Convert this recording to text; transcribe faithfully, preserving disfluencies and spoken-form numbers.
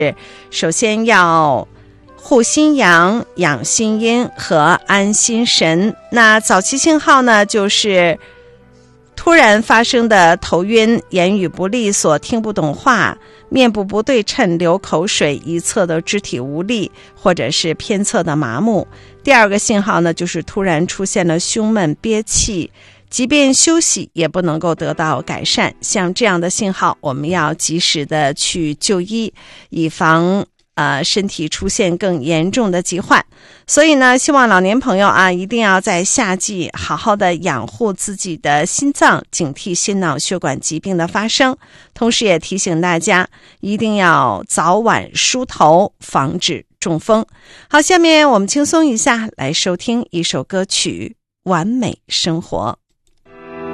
首先要护心阳、养心阴和安心神。那早期信号呢，就是突然发生的头晕、言语不利索、听不懂话、面部不对称、流口水、一侧的肢体无力，或者是偏侧的麻木。第二个信号呢，就是突然出现了胸闷、憋气，即便休息也不能够得到改善。像这样的信号，我们要及时的去就医，以防呃，身体出现更严重的疾患。所以呢，希望老年朋友啊，一定要在夏季好好的养护自己的心脏，警惕心脑血管疾病的发生。同时也提醒大家，一定要早晚梳头，防止中风。好，下面我们轻松一下，来收听一首歌曲《完美生活》。